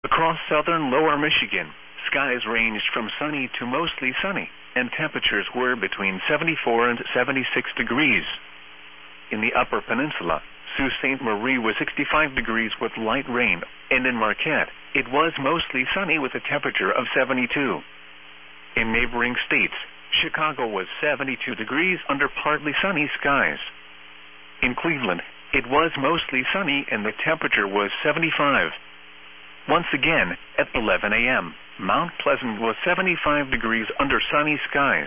Across southern lower Michigan, skies ranged from sunny to mostly sunny, and temperatures were between 74 and 76 degrees. In the upper peninsula, Sault Ste. Marie was 65 degrees with light rain, and in Marquette, it was mostly sunny with a temperature of 72. In neighboring states, Chicago was 72 degrees under partly sunny skies. In Cleveland, it was mostly sunny and the temperature was 75. Once again, at 11 a.m., Mount Pleasant was 75 degrees under sunny skies.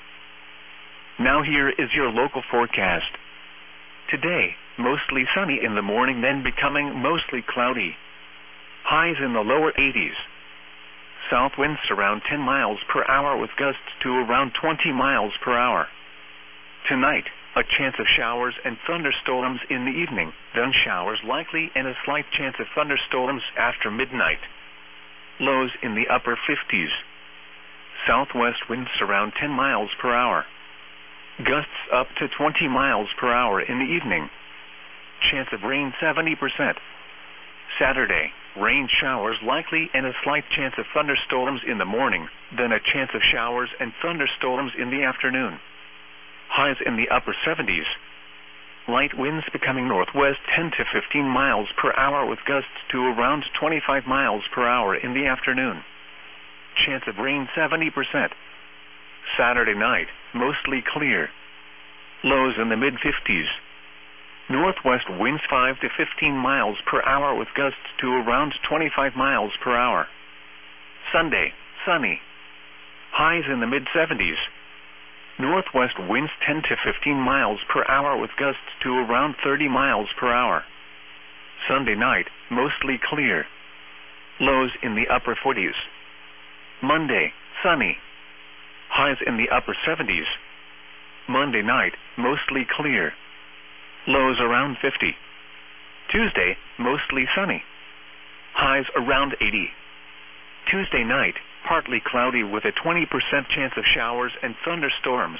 Now here is your local forecast. Today, mostly sunny in the morning, then becoming mostly cloudy. Highs in the lower 80s. South winds around 10 miles per hour with gusts to around 20 miles per hour. Tonight, a chance of showers and thunderstorms in the evening, then showers likely and a slight chance of thunderstorms after midnight. Lows in the upper 50s. Southwest winds around 10 miles per hour. Gusts up to 20 miles per hour in the evening. Chance of rain 70%. Saturday, rain showers likely and a slight chance of thunderstorms in the morning, then a chance of showers and thunderstorms in the afternoon. Highs in the upper 70s. Light winds becoming northwest 10 to 15 miles per hour with gusts to around 25 miles per hour in the afternoon. Chance of rain 70%. Saturday night, mostly clear. Lows in the mid-50s. Northwest winds 5 to 15 miles per hour with gusts to around 25 miles per hour. Sunday, sunny. Highs in the mid-70s. Northwest winds 10 to 15 miles per hour with gusts to around 30 miles per hour. Sunday night, mostly clear. Lows in the upper 40s. Monday, sunny. Highs in the upper 70s. Monday night, mostly clear. Lows around 50. Tuesday, mostly sunny. Highs around 80. Tuesday night, partly cloudy with a 20% chance of showers and thunderstorms.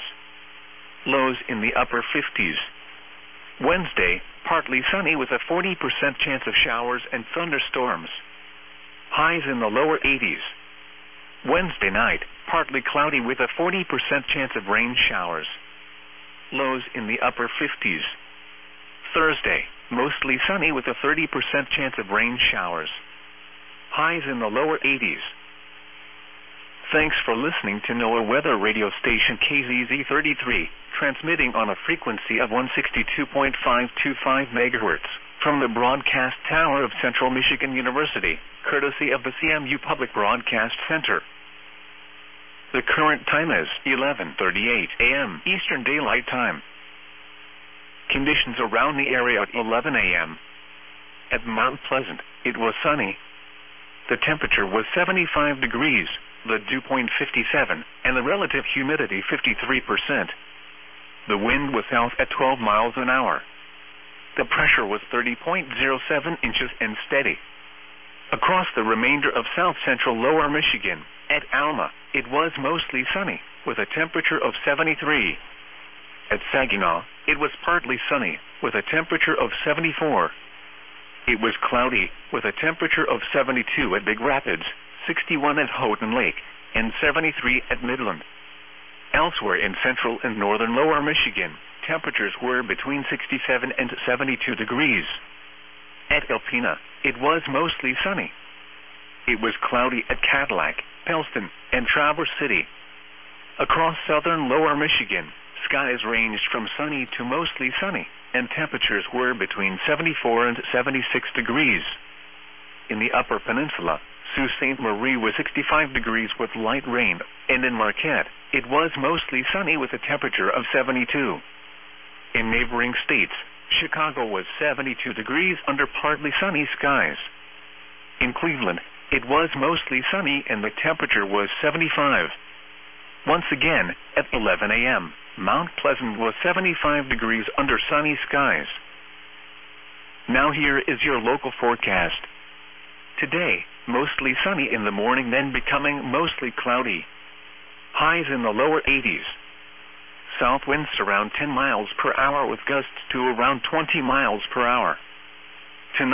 Lows in the upper 50s. Wednesday, partly sunny with a 40% chance of showers and thunderstorms. Highs in the lower 80s. Wednesday night, partly cloudy with a 40% chance of rain showers. Lows in the upper 50s. Thursday, mostly sunny with a 30% chance of rain showers. Highs in the lower 80s. Thanks for listening to NOAA weather radio station KZZ33, transmitting on a frequency of 162.525 MHz from the broadcast tower of Central Michigan University, courtesy of the CMU Public Broadcast Center. The current time is 11:38 a.m. Eastern Daylight Time. Conditions around the area at 11 a.m. At Mount Pleasant, it was sunny. The temperature was 75 degrees, the dew point 57, and the relative humidity 53%. The wind was south at 12 miles an hour. The pressure was 30.07 inches and steady. Across the remainder of south-central lower Michigan, at Alma, it was mostly sunny, with a temperature of 73. At Saginaw, it was partly sunny, with a temperature of 74. It was cloudy, with a temperature of 72 at Big Rapids, 61 at Houghton Lake, and 73 at Midland. Elsewhere in central and northern lower Michigan, temperatures were between 67 and 72 degrees. At Alpena, it was mostly sunny. It was cloudy at Cadillac, Pellston, and Traverse City. Across southern lower Michigan, skies ranged from sunny to mostly sunny, and temperatures were between 74 and 76 degrees. In the upper peninsula, Sault Ste. Marie was 65 degrees with light rain, and in Marquette, it was mostly sunny with a temperature of 72. In neighboring states, Chicago was 72 degrees under partly sunny skies. In Cleveland, it was mostly sunny and the temperature was 75. Once again, at 11 a.m., Mount Pleasant was 75 degrees under sunny skies. Now here is your local forecast. Today, mostly sunny in the morning, then becoming mostly cloudy. Highs in the lower 80s. South winds around 10 miles per hour with gusts to around 20 miles per hour. Tonight,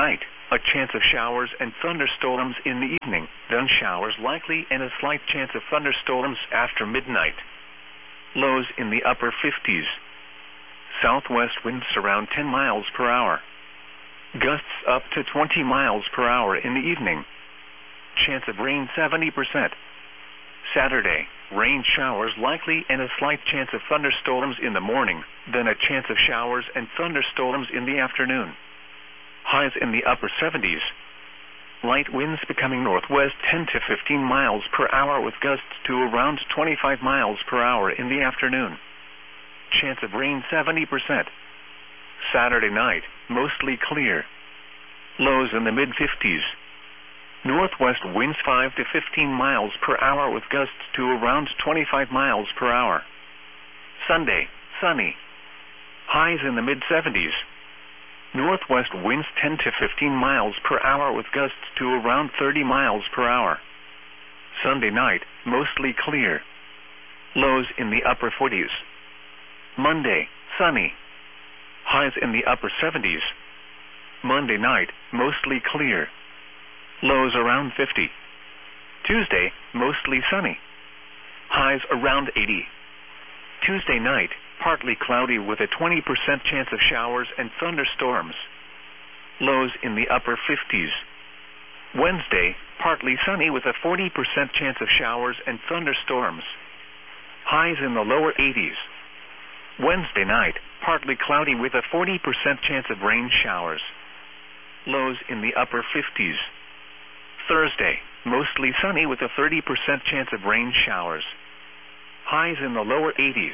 a chance of showers and thunderstorms in the evening, then showers likely and a slight chance of thunderstorms after midnight. Lows in the upper 50s. Southwest winds around 10 miles per hour. Gusts up to 20 miles per hour in the evening. Chance of rain 70%. Saturday, rain showers likely and a slight chance of thunderstorms in the morning, then a chance of showers and thunderstorms in the afternoon. Highs in the upper 70s. Light winds becoming northwest 10 to 15 miles per hour with gusts to around 25 miles per hour in the afternoon. Chance of rain 70%. Saturday night, mostly clear. Lows in the mid-50s. Northwest winds 5 to 15 miles per hour with gusts to around 25 miles per hour. Sunday, sunny. Highs in the mid-70s. Northwest winds 10 to 15 miles per hour with gusts to around 30 miles per hour. Sunday night, mostly clear. Lows in the upper 40s. Monday, sunny. Highs in the upper 70s. Monday night, mostly clear. Lows around 50. Tuesday, mostly sunny. Highs around 80. Tuesday night, partly cloudy with a 20% chance of showers and thunderstorms. Lows in the upper 50s. Wednesday, partly sunny with a 40% chance of showers and thunderstorms. Highs in the lower 80s. Wednesday night, partly cloudy with a 40% chance of rain showers. Lows in the upper 50s. Thursday, mostly sunny with a 30% chance of rain showers. Highs in the lower 80s.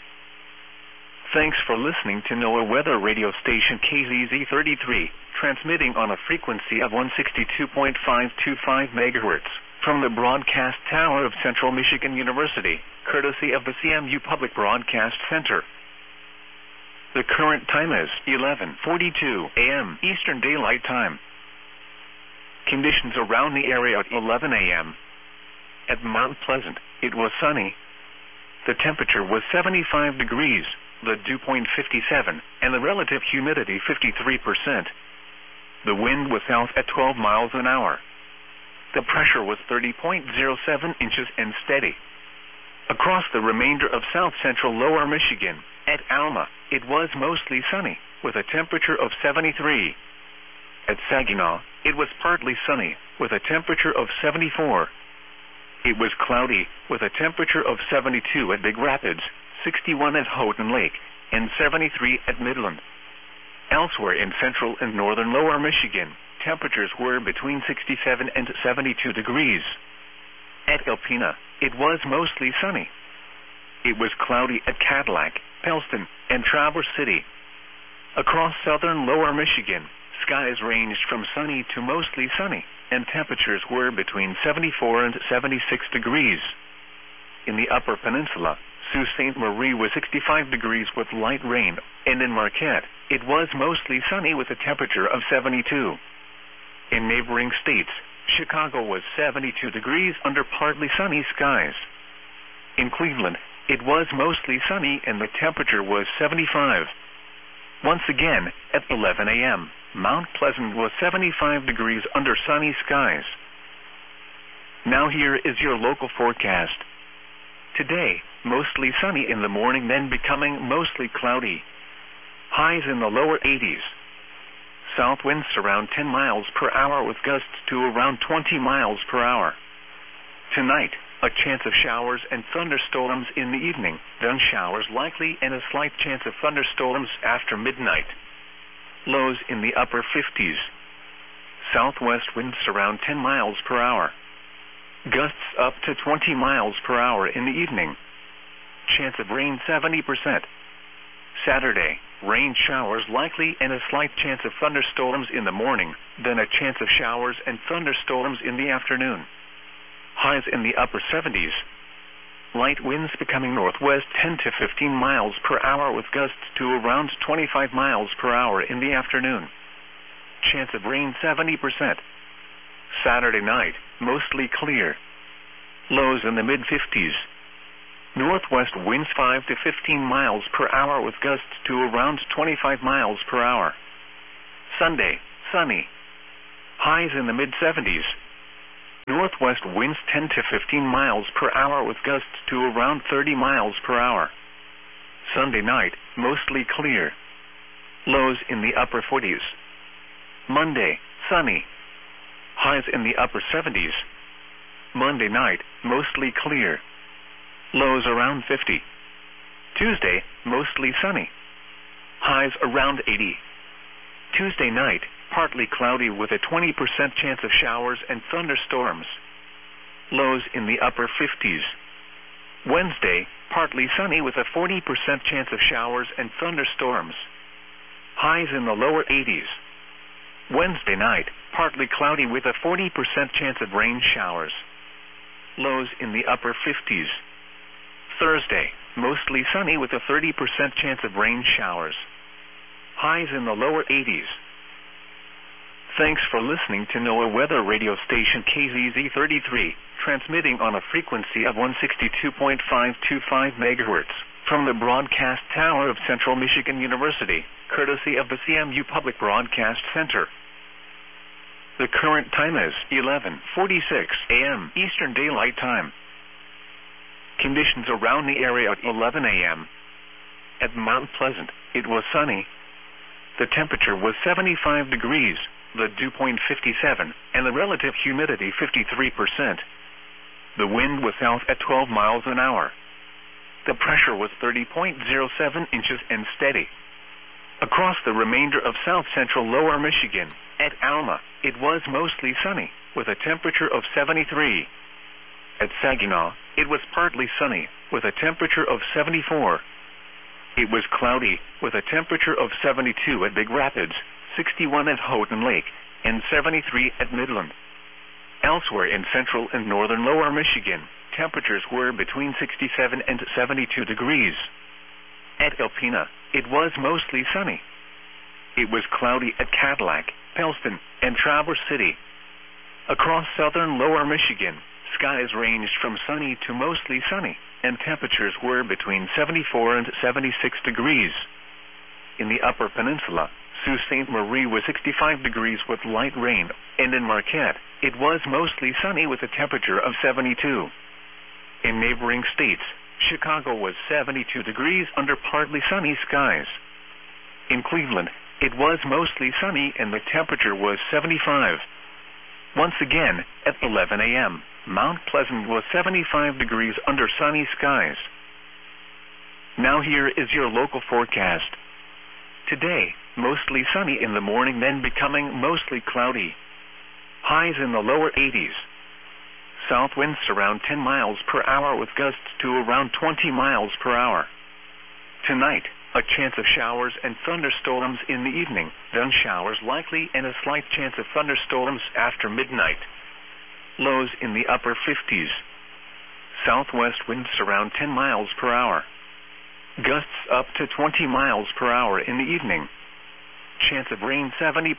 Thanks for listening to NOAA Weather Radio Station KZZ33, transmitting on a frequency of 162.525 MHz from the broadcast tower of Central Michigan University, courtesy of the CMU Public Broadcast Center. The current time is 11:42 a.m. Eastern Daylight Time. Conditions around the area at 11 a.m. At Mount Pleasant, it was sunny. The temperature was 75 degrees, the dew point 57, and the relative humidity 53%. The wind was south at 12 miles an hour. The pressure was 30.07 inches and steady. Across the remainder of south-central lower Michigan, at Alma, it was mostly sunny, with a temperature of 73. At Saginaw, it was partly sunny, with a temperature of 74. It was cloudy, with a temperature of 72 at Big Rapids, 61 at Houghton Lake, and 73 at Midland. Elsewhere in central and northern lower Michigan, temperatures were between 67 and 72 degrees. At Alpena, it was mostly sunny. It was cloudy at Cadillac, Pellston, and Traverse City. Across southern lower Michigan, skies ranged from sunny to mostly sunny, and temperatures were between 74 and 76 degrees. In the upper peninsula, Sault Ste. Marie was 65 degrees with light rain, and in Marquette, it was mostly sunny with a temperature of 72. In neighboring states, Chicago was 72 degrees under partly sunny skies. In Cleveland, it was mostly sunny and the temperature was 75. Once again, at 11 a.m., Mount Pleasant was 75 degrees under sunny skies. Now here is your local forecast. Today, mostly sunny in the morning, then becoming mostly cloudy. Highs in the lower 80s. South winds around 10 miles per hour with gusts to around 20 miles per hour. Tonight, a chance of showers and thunderstorms in the evening, then showers likely and a slight chance of thunderstorms after midnight. Lows in the upper 50s. Southwest winds around 10 miles per hour. Gusts up to 20 miles per hour in the evening. Chance of rain 70%. Saturday, rain showers likely and a slight chance of thunderstorms in the morning, then a chance of showers and thunderstorms in the afternoon. Highs in the upper 70s. Light winds becoming northwest 10 to 15 miles per hour with gusts to around 25 miles per hour in the afternoon. Chance of rain 70%. Saturday night, mostly clear. Lows in the mid-50s. Northwest winds 5 to 15 miles per hour with gusts to around 25 miles per hour. Sunday, sunny. highs in the mid-70s. Northwest winds 10 to 15 miles per hour with gusts to around 30 miles per hour. Sunday night, mostly clear. Lows in the upper 40s. Monday, sunny. Highs in the upper 70s. Monday night, mostly clear. Lows around 50. Tuesday, mostly sunny. Highs around 80. Tuesday night, partly cloudy with a 20% chance of showers and thunderstorms. Lows in the upper 50s. Wednesday, partly sunny with a 40% chance of showers and thunderstorms. Highs in the lower 80s. Wednesday night, partly cloudy with a 40% chance of rain showers. Lows in the upper 50s. Thursday, mostly sunny with a 30% chance of rain showers. Highs in the lower 80s. Thanks for listening to NOAA Weather Radio Station KZZ33, transmitting on a frequency of 162.525 MHz from the broadcast tower of Central Michigan University, courtesy of the CMU Public Broadcast Center. The current time is 11:46 a.m. Eastern Daylight Time. Conditions around the area at 11 a.m. At Mount Pleasant, it was sunny. The temperature was 75 degrees, the dew point 57, and the relative humidity 53%. The wind was south at 12 miles an hour. The pressure was 30.07 inches and steady. Across the remainder of south-central lower Michigan, at Alma, it was mostly sunny, with a temperature of 73. At Saginaw, it was partly sunny, with a temperature of 74. It was cloudy, with a temperature of 72 at Big Rapids, 61 at Houghton Lake, and 73 at Midland. Elsewhere in central and northern lower Michigan, temperatures were between 67 and 72 degrees. At Alpena, it was mostly sunny. It was cloudy at Cadillac, Pellston, and Traverse City. Across southern lower Michigan, skies ranged from sunny to mostly sunny, and temperatures were between 74 and 76 degrees. In the upper peninsula, Sault Ste. Marie was 65 degrees with light rain, and in Marquette, it was mostly sunny with a temperature of 72. In neighboring states, Chicago was 72 degrees under partly sunny skies. In Cleveland, it was mostly sunny and the temperature was 75. Once again, at 11 a.m., Mount Pleasant was 75 degrees under sunny skies. Now here is your local forecast. Today, mostly sunny in the morning, then becoming mostly cloudy. Highs in the lower 80s. South winds around 10 miles per hour with gusts to around 20 miles per hour. Tonight, a chance of showers and thunderstorms in the evening, then showers likely and a slight chance of thunderstorms after midnight. Lows in the upper 50s. Southwest winds around 10 miles per hour. Gusts up to 20 miles per hour in the evening. Chance of rain 70%.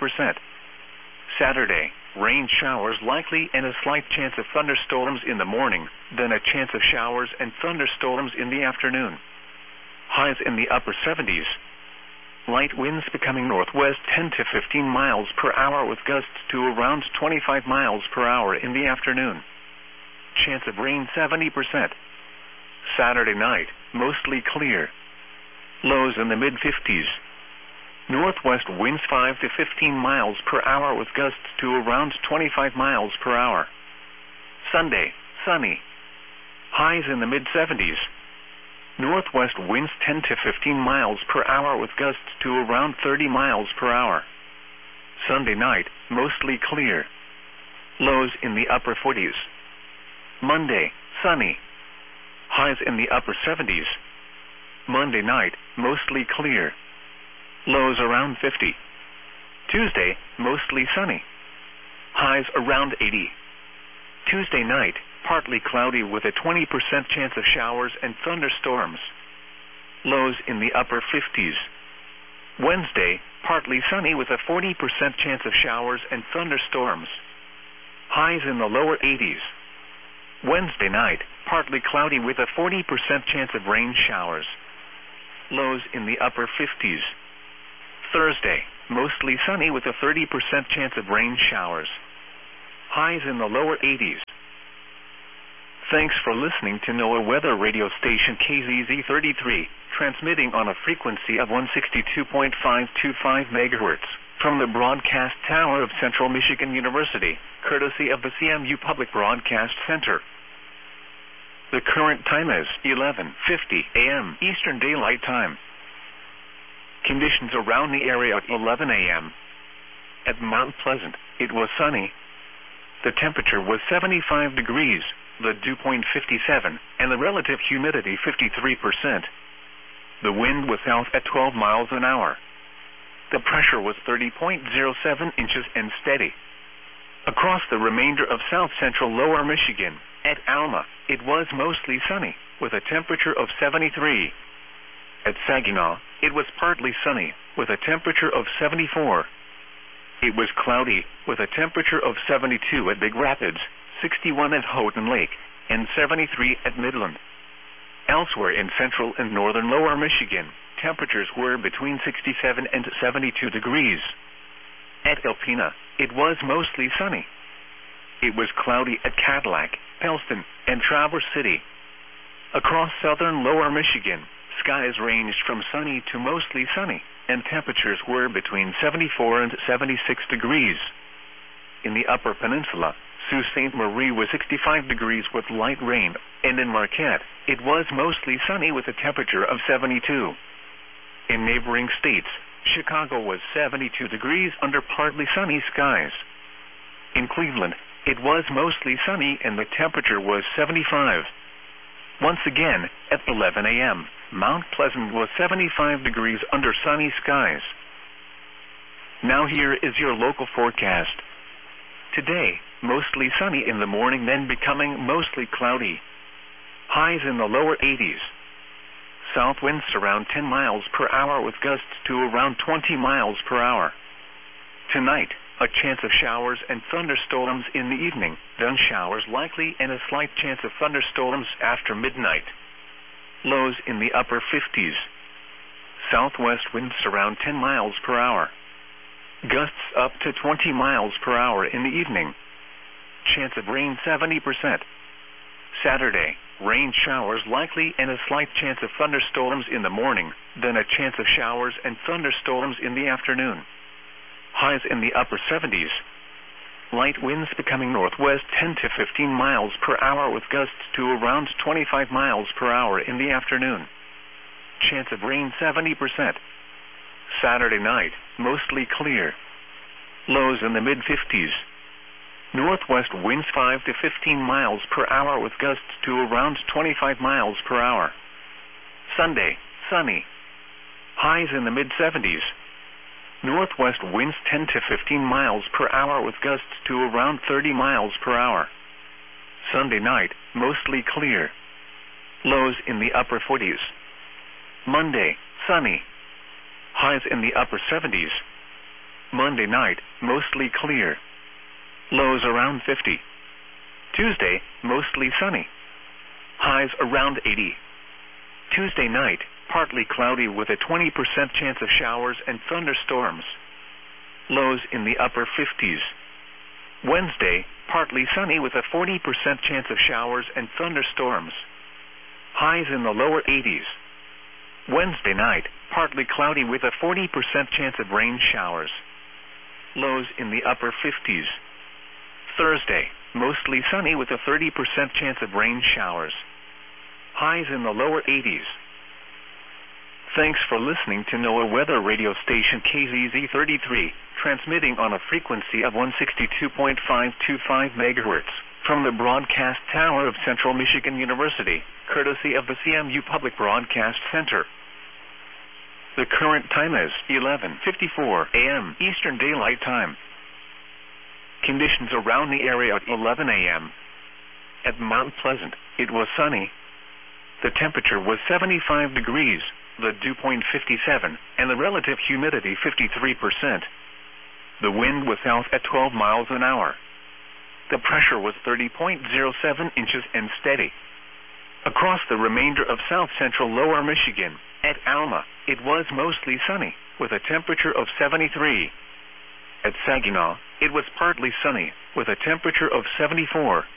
Saturday, rain showers likely and a slight chance of thunderstorms in the morning, then a chance of showers and thunderstorms in the afternoon. Highs in the upper 70s. Light winds becoming northwest 10 to 15 miles per hour with gusts to around 25 miles per hour in the afternoon. Chance of rain 70%. Saturday night, mostly clear. Lows in the mid-50s. Northwest winds 5 to 15 miles per hour with gusts to around 25 miles per hour. Sunday, sunny. Highs in the mid-70s. Northwest winds 10 to 15 miles per hour with gusts to around 30 miles per hour. Sunday night, mostly clear. Lows in the upper 40s. Monday, sunny. Highs in the upper 70s. Monday night, mostly clear. Lows around 50. Tuesday, mostly sunny. Highs around 80. Tuesday night, partly cloudy with a 20% chance of showers and thunderstorms. Lows in the upper 50s. Wednesday, partly sunny with a 40% chance of showers and thunderstorms. Highs in the lower 80s. Wednesday night, partly cloudy with a 40% chance of rain showers. Lows in the upper 50s. Thursday, mostly sunny with a 30% chance of rain showers. Highs in the lower 80s. Thanks for listening to NOAA weather radio station KZZ33, transmitting on a frequency of 162.525 MHz from the broadcast tower of Central Michigan University, courtesy of the CMU Public Broadcast Center. The current time is 11:50 a.m. Eastern Daylight Time. Conditions around the area at 11 a.m. At Mount Pleasant, it was sunny. The temperature was 75 degrees, the dew point 57, and the relative humidity 53%. The wind was south at 12 miles an hour. The pressure was 30.07 inches and steady. Across the remainder of south-central lower Michigan, at Alma, it was mostly sunny, with a temperature of 73. At Saginaw, it was partly sunny, with a temperature of 74. It was cloudy, with a temperature of 72 at Big Rapids, 61 at Houghton Lake, and 73 at Midland. Elsewhere in central and northern lower Michigan, temperatures were between 67 and 72 degrees. At Alpena, it was mostly sunny. It was cloudy at Cadillac, Pellston, and Traverse City. Across southern lower Michigan, skies ranged from sunny to mostly sunny, and temperatures were between 74 and 76 degrees. In the Upper Peninsula, Sault Ste. Marie was 65 degrees with light rain, and in Marquette, it was mostly sunny with a temperature of 72. In neighboring states, Chicago was 72 degrees under partly sunny skies. In Cleveland, it was mostly sunny and the temperature was 75. Once again, at 11 a.m., Mount Pleasant was 75 degrees under sunny skies. Now here is your local forecast. Today, mostly sunny in the morning, then becoming mostly cloudy. Highs in the lower 80s. South winds around 10 miles per hour with gusts to around 20 miles per hour. Tonight, a chance of showers and thunderstorms in the evening, then showers likely and a slight chance of thunderstorms after midnight. Lows in the upper 50s. Southwest winds around 10 miles per hour. Gusts up to 20 miles per hour in the evening. Chance of rain 70%. Saturday, rain showers likely and a slight chance of thunderstorms in the morning, then a chance of showers and thunderstorms in the afternoon. Highs in the upper 70s. Light winds becoming northwest 10 to 15 miles per hour with gusts to around 25 miles per hour in the afternoon. Chance of rain 70%. Saturday night, mostly clear. Lows in the mid-50s. Northwest winds 5 to 15 miles per hour with gusts to around 25 miles per hour. Sunday, sunny. Highs in the mid-70s. Northwest winds 10 to 15 miles per hour with gusts to around 30 miles per hour. Sunday night, mostly clear. Lows in the upper 40s. Monday, sunny. Highs in the upper 70s. Monday night, mostly clear. Lows around 50. Tuesday, mostly sunny. Highs around 80. Tuesday night, partly cloudy with a 20% chance of showers and thunderstorms. Lows in the upper 50s. Wednesday, partly sunny with a 40% chance of showers and thunderstorms. Highs in the lower 80s. Wednesday night, partly cloudy with a 40% chance of rain showers. Lows in the upper 50s. Thursday, mostly sunny with a 30% chance of rain showers. Highs in the lower 80s. Thanks for listening to NOAA weather radio station KZZ33, transmitting on a frequency of 162.525 MHz from the broadcast tower of Central Michigan University, courtesy of the CMU Public Broadcast Center. The current time is 11:54 a.m. Eastern Daylight Time. Conditions around the area at 11 a.m. At Mount Pleasant, it was sunny. The temperature was 75 degrees, the dew point 57, and the relative humidity 53%. The wind was south at 12 miles an hour. The pressure was 30.07 inches and steady. Across the remainder of south-central lower Michigan, at Alma, it was mostly sunny, with a temperature of 73. At Saginaw, it was partly sunny, with a temperature of 74.